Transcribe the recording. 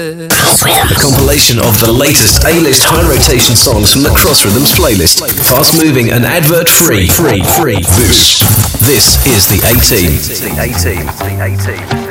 A compilation of the latest A-list high rotation songs from the Cross Rhythms playlist. Fast moving and advert free. This is the A-Team.